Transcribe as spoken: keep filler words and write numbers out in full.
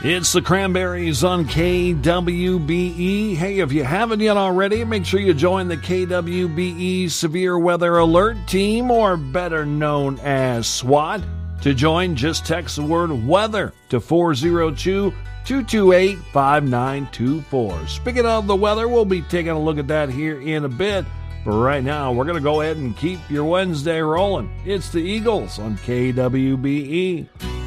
It's the Cranberries on K W B E. Hey, if you haven't yet already, make sure you join the K W B E Severe Weather Alert Team, or better known as SWAT. To join, just text the word weather to four oh two, two two eight, five nine two four. Speaking of the weather, we'll be taking a look at that here in a bit. But right now, we're going to go ahead and keep your Wednesday rolling. It's the Eagles on K W B E.